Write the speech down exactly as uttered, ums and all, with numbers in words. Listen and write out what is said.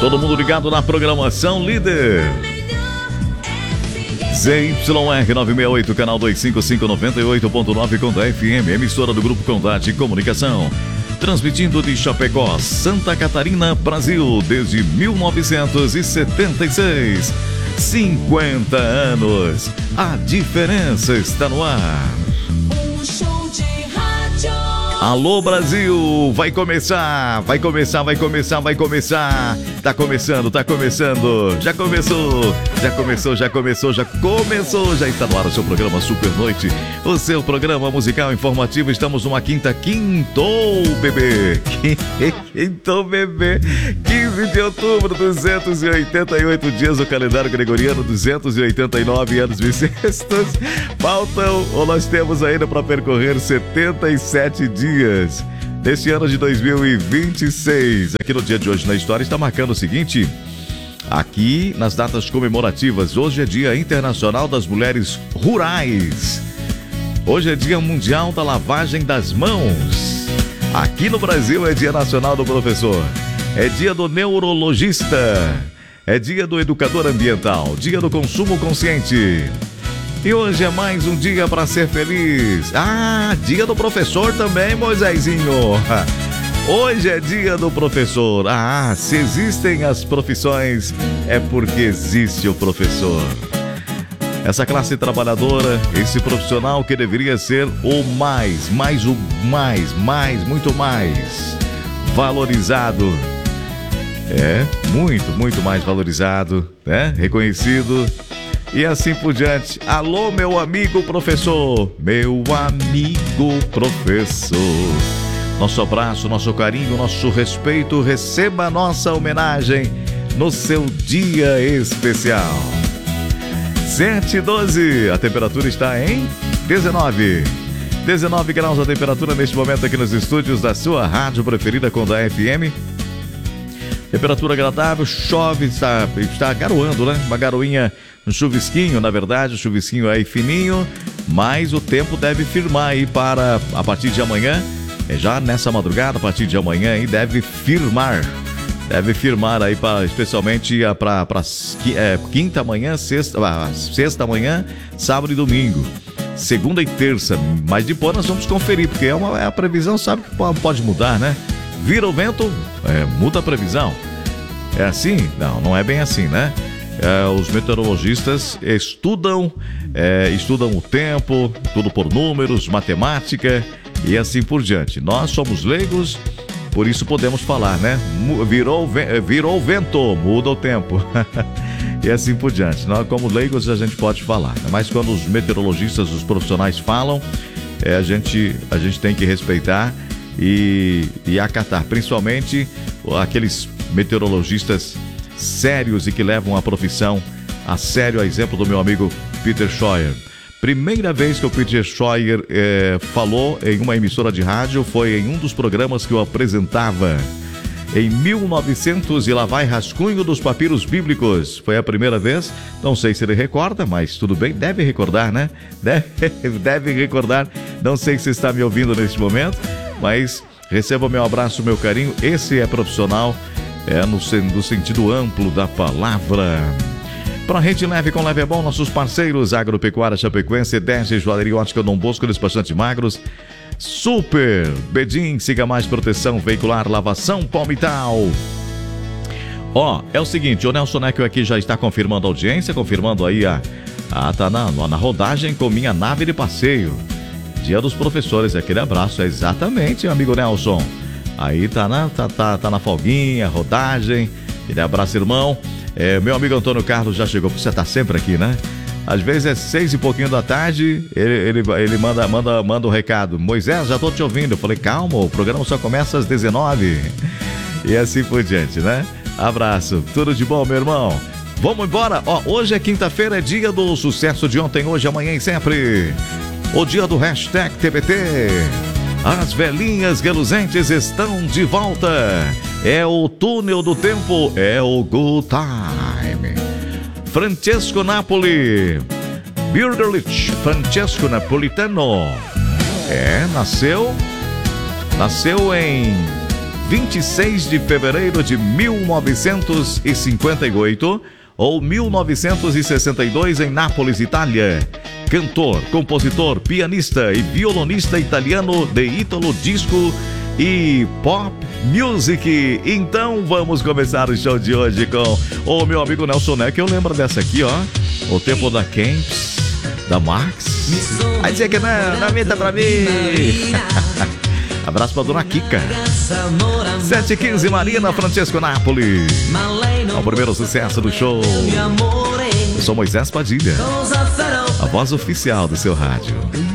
Todo mundo ligado na programação líder. Z Y R novecentos e sessenta e oito, canal duzentos e cinquenta e cinco, noventa e oito ponto nove Condá F M, emissora do Grupo Condá de Comunicação. Transmitindo de Chapecó, Santa Catarina, Brasil, desde mil novecentos e setenta e seis. cinquenta anos. A diferença está no ar. Um show de rádio. Alô, Brasil! Vai começar, vai começar, vai começar, vai começar. Tá começando, tá começando. Já começou, já começou, já começou, já começou. Já está no ar o seu programa Super Noite. O seu programa musical informativo. Estamos numa quinta, quintou, bebê. Quintou, bebê. quinze de outubro, duzentos e oitenta e oito dias do calendário gregoriano, duzentos e oitenta e nove anos bissextos. Faltam, ou nós temos ainda para percorrer setenta e sete dias. Neste ano de dois mil e vinte e seis, aqui no dia de hoje na história, está marcando o seguinte: aqui nas datas comemorativas, hoje é Dia Internacional das Mulheres Rurais. Hoje é Dia Mundial da Lavagem das Mãos. Aqui no Brasil é Dia Nacional do Professor. É Dia do Neurologista. É Dia do Educador Ambiental. Dia do Consumo Consciente. E hoje é mais um dia para ser feliz. Ah, dia do professor também, Moisésinho. Hoje é dia do professor. Ah, se existem as profissões, é porque existe o professor. Essa classe trabalhadora, esse profissional que deveria ser o mais, mais o mais, mais, muito mais valorizado. É, muito, muito mais valorizado, né? Reconhecido. E assim por diante. Alô, meu amigo professor. Meu amigo professor. Nosso abraço, nosso carinho, nosso respeito. Receba a nossa homenagem no seu dia especial. sete e doze. A temperatura está em dezenove. dezenove graus a temperatura neste momento aqui nos estúdios da sua rádio preferida, Condá F M. Temperatura agradável, chove, está, está garoando, né? Uma garoinha, um chuvisquinho, na verdade, um chuvisquinho aí fininho, mas o tempo deve firmar aí para, a partir de amanhã, é já nessa madrugada, a partir de amanhã aí, deve firmar, deve firmar aí, pra, especialmente para é, quinta manhã, sexta, sexta manhã, sábado e domingo, segunda e terça, mas depois nós vamos conferir, porque é, uma, é a previsão, sabe que pode mudar, né? Vira o vento, é, muda a previsão. É assim? Não, não é bem assim, né? É, os meteorologistas estudam, é, estudam o tempo, tudo por números, matemática e assim por diante. Nós somos leigos, por isso podemos falar, né? Virou, virou o vento, muda o tempo. E assim por diante. Nós, como leigos, a gente pode falar. Mas quando os meteorologistas, os profissionais falam, é, a, gente, a gente tem que respeitar E, e acatar, principalmente aqueles meteorologistas sérios e que levam a profissão a sério, a exemplo do meu amigo Peter Scheuer. Primeira vez que o Peter Scheuer é, falou em uma emissora de rádio foi em um dos programas que eu apresentava em mil e novecentos, e lá vai rascunho dos papiros bíblicos. Foi a primeira vez, não sei se ele recorda, mas tudo bem, deve recordar, né? Deve, deve recordar, não sei se está me ouvindo neste momento, mas receba meu abraço, meu carinho. Esse é profissional, é no, no sentido amplo da palavra. Para Rede Leve com Leve é Bom, nossos parceiros Agropecuária Chapecoense, dez Joalheria Ótica Dom Bosco, Despachante Magros, Super Bedim, Siga Mais Proteção Veicular, Lavação Palmital. Ó, é o seguinte, o Nelson Neckel aqui já está confirmando a audiência, confirmando aí a, a tá na, na rodagem com minha nave de passeio. Dia dos professores, aquele abraço, é exatamente, amigo Nelson. Aí tá na, tá, tá, tá na folguinha, rodagem, aquele abraço, irmão. É, meu amigo Antônio Carlos já chegou, você tá sempre aqui, né? Às vezes é seis e pouquinho da tarde, ele, ele, ele manda, manda, manda um recado. Moisés, já tô te ouvindo. Eu falei, calma, o programa só começa às dezenove. E assim por diante, né? Abraço, tudo de bom, meu irmão. Vamos embora. Ó, hoje é quinta-feira, é dia do sucesso de ontem, hoje, amanhã e sempre. O dia do hashtag T B T. As velhinhas reluzentes estão de volta. É o túnel do tempo, é o Good Time. Francesco Napoli, Bürgerlich, Francesco Napolitano. É, nasceu, nasceu em vinte e seis de fevereiro de mil novecentos e cinquenta e oito ou mil novecentos e sessenta e dois em Nápoles, Itália. Cantor, compositor, pianista e violonista italiano de ítalo disco e pop music. Então vamos começar o show de hoje com o meu amigo Nelson Neck. Eu lembro dessa aqui, ó. O tempo da Camps, da Max. Vai dizer que não, não minta pra mim. Abraço pra dona Kika. sete e quinze, Marina Francesco Napoli. É o primeiro sucesso do show. Eu sou Moisés Padilha, a voz oficial do seu rádio.